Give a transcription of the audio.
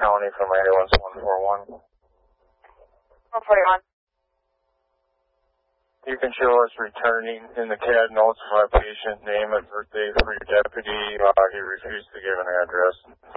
County from ambulance 141. 141. You can show us returning in the CAD notes my patient name and birthday for your deputy. He refused to give an address.